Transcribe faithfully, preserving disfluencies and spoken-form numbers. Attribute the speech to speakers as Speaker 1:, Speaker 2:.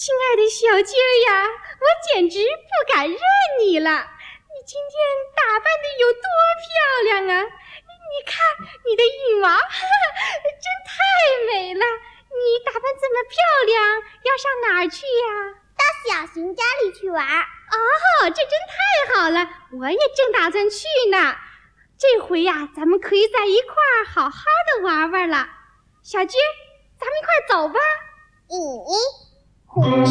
Speaker 1: 亲爱的小鸡儿呀，我简直不敢认你了！你今天打扮的有多漂亮啊！你看你的羽毛，哈哈，真太美了！你打扮这么漂亮，要上哪儿去呀？
Speaker 2: 到小熊家里去玩。
Speaker 1: 哦，这真太好了，我也正打算去呢。这回呀，咱们可以在一块儿好好的玩玩了。小鸡，咱们一块儿走吧。
Speaker 2: 咦，虎